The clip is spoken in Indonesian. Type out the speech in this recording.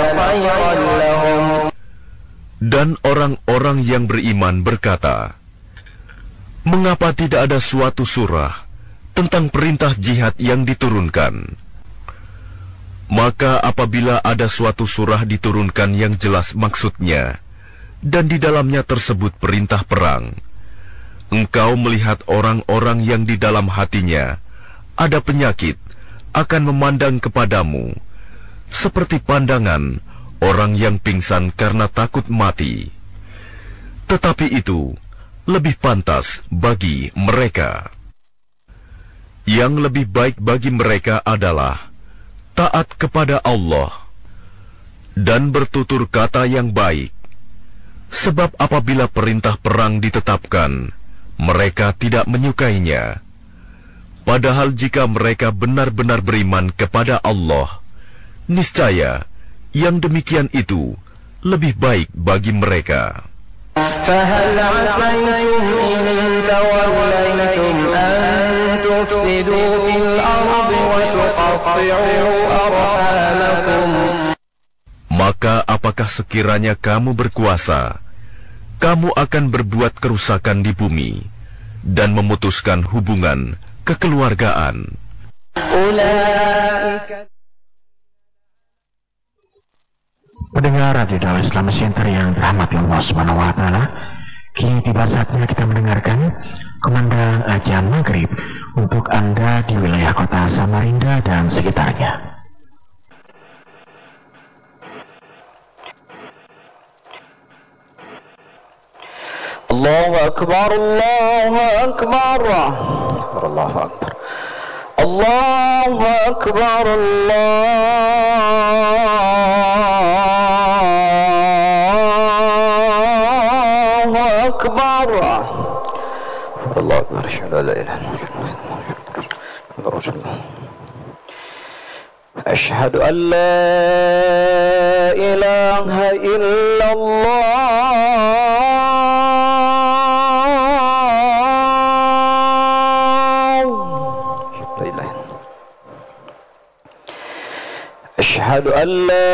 خيرا لهم. Dan orang-orang yang beriman berkata, mengapa tidak ada suatu surah tentang perintah jihad yang diturunkan? Maka apabila ada suatu surah diturunkan yang jelas maksudnya, dan di dalamnya tersebut perintah perang, engkau melihat orang-orang yang di dalam hatinya ada penyakit akan memandang kepadamu seperti pandangan orang yang pingsan karena takut mati. Tetapi itu lebih pantas bagi mereka. Yang lebih baik bagi mereka adalah taat kepada Allah dan bertutur kata yang baik. Sebab apabila perintah perang ditetapkan, mereka tidak menyukainya. Padahal jika mereka benar-benar beriman kepada Allah, niscaya yang demikian itu lebih baik bagi mereka. فهل عسيتم إن توليتم أن تفسدوا في الأرض وتقطعوا أرحامكم. Maka apakah sekiranya kamu berkuasa, kamu akan berbuat kerusakan di bumi dan memutuskan hubungan kekeluargaan. Pendengar Radio Dakwah Islam Center yang dirahmati Allah Subhanahu wa taala, kini tiba saatnya kita mendengarkan kumandang azan maghrib untuk Anda di wilayah kota Samarinda dan sekitarnya. Allahu Akbar, Allahu Akbar, Allahu Akbar, Allahu Akbar, Allahu Akbar, Allahu Akbar, asyhadu an la ilaha illallah, asyhadu an la ilaha illallah. أشهد أن لا